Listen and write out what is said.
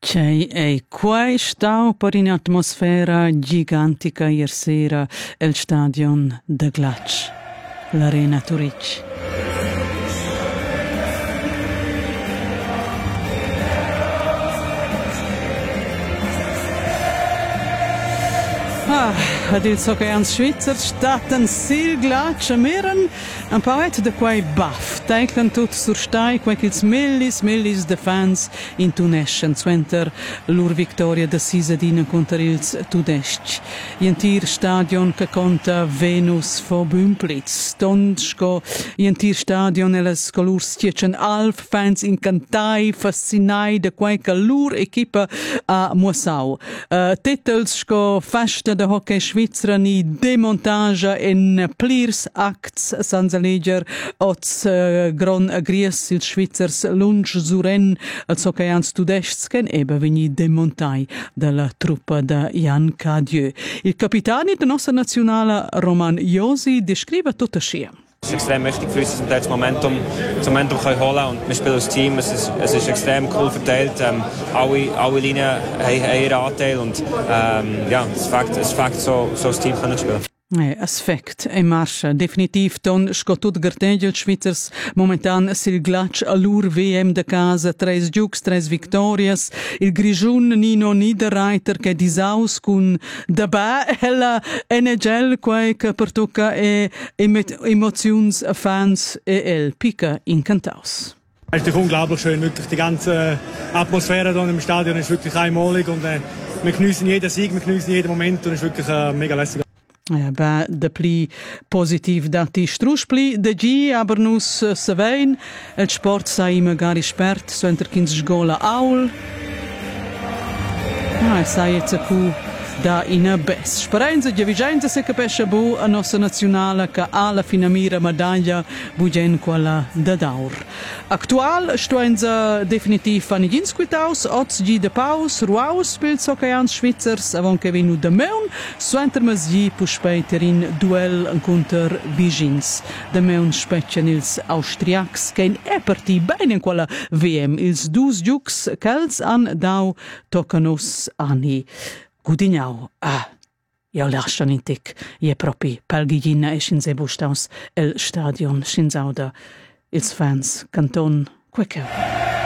C'è e quai stau per un'atmosfera gigantica ieri sera el stadion de Glatsch, l'Arena Turic. Ad il so che an Svizzer staten sil Glatsch meren un pauet de quai baff, teiclan tut sur stai quai ch'ils millis de fans in Tuneschen zwenter lur victoria de Sisadina contra ils tudeschi. Jentir stadion che conta Venus fo Bümplitz, Tonschko, jentir stadion elas colurs stietchen alf fans incantai, fascinai de quai che lur equipa a Mussau. Titels sco festa de hockey Svizra ni demontagia in plirs acts sans leger ots gron agries il Svizzers lunch zuren als hockeyans tudescs ken eba vegni demontai dalla truppa da Jan Cadieu. Il capitani de nostra nazionale Roman Josi descrive tutto ascia. Es ist extrem wichtig für uns, dass wir das Momentum holen können. Und wir spielen als Team. Es ist extrem cool verteilt. Alle Linien haben ihren Anteil. Und es fängt so das Team können spielen. Aspekt e marcia definitiv ton scotut gartegel Svizzers momentan sil Glatsch allur VM de casa 3 giugs 3 victorias il Grigiun Nino Niederreiter che disaus cun dabei ella NHL quai che pertucca e emotions fans e el pica incantaus. Es ist unglaublich schön, wirklich die ganze Atmosphäre hier im Stadion ist wirklich einmalig und wir genießen jeden Sieg, wir genießen jeden Moment und es ist wirklich mega lässig. De pli positiv dati struspli de gi aber nus savein el sport sai magari spert so enter kins sgola aul sai jetzt cu da in bes speranza di vigenza se capisce bu a nostra nazionale che alla fina mira medaglia bugen quella da daur aktual stoenza definitiv an insquitaus ots gi de paus ruaus spielt so che an Svizzers avon che venu de meun so enter masgi pu speiterin duel counter Vigins de meun spetchen ils austriacs ken e parti bene in quella VM ils dus jux kels an dau tocanus ani Gudignau, ja lascian in tic, je propi Palgigina e Shinze Bustaus el stadion Shinzauda, ils fans canton queceu.